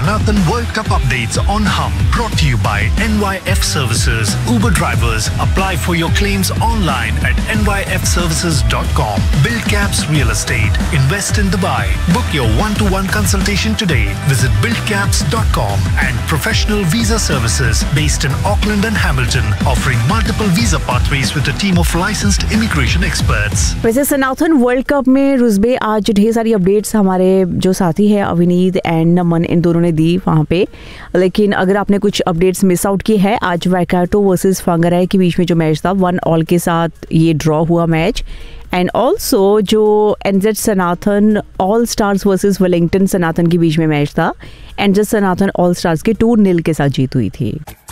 Sanathan World Cup updates on Hum, brought to you by NYF Services. Uber drivers, apply for your claims online at nyfservices.com. Build Caps Real Estate. Invest in Dubai. Book your one-to-one consultation today. Visit buildcaps.com. And Professional Visa Services, based in Auckland and Hamilton, offering multiple visa pathways with a team of licensed immigration experts. वैसे सनातन world cup में रुजबे आज ढेर सारी updates हमारे जो साथी है अविनीत and नमन इन दोनों ने दी वहाँ पे, लेकिन अगर आपने कुछ अपडेट्स मिस आउट की है, आज वैकाटो वर्सेस फांगराई के बीच में जो मैच था 1-1 के साथ ये ड्रॉ हुआ मैच। एंड ऑल्सो जो एनजेड सनातन ऑल स्टार्स वर्सेस वेलिंगटन सनातन के बीच में मैच था, एनजेड सनातन ऑल स्टार्स के 2-0 के साथ जीत हुई थी।